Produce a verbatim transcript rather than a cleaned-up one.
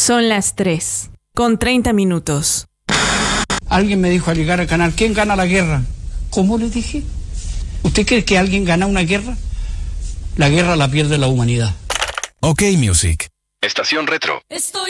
Son las tres, con treinta minutos. Alguien me dijo al llegar al canal, ¿quién gana la guerra? ¿Cómo le dije? ¿Usted cree que alguien gana una guerra? La guerra la pierde la humanidad. Ok Music. Estación Retro. Estoy